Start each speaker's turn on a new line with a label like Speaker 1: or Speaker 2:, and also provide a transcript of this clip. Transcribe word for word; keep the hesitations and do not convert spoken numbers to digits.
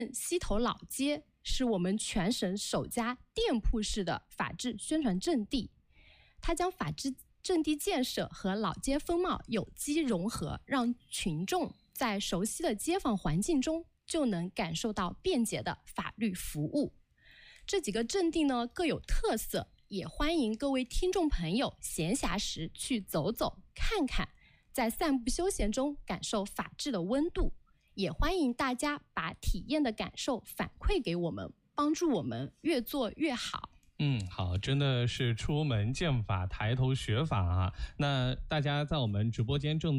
Speaker 1: 西头老街是我们全省首家店铺式的法治宣传阵地，它将法治阵地建设和老街风貌有机融合，让群众在熟悉的街坊环境中就能感受到便捷的法律服务。这几个阵地呢各有特色，也欢迎各位听众朋友闲暇时去走走看看，在散步休闲中感受法治的温度。也欢迎大家把体验的感受反馈给我们，帮助我们越做越好。
Speaker 2: 嗯，好，真的是出门见法，抬头学法啊！那大家在我们直播间正